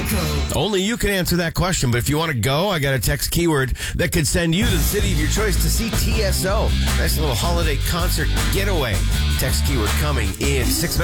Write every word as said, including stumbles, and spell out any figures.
code. Only you can answer that question, but if you want to go, I got a text keyword that could send you to the city of your choice to see T S O. Nice little holiday concert getaway. Text keyword coming in six minutes.